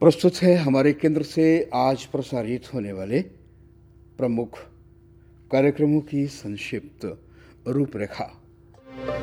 प्रस्तुत है हमारे केंद्र से आज प्रसारित होने वाले प्रमुख कार्यक्रमों की संक्षिप्त रूपरेखा।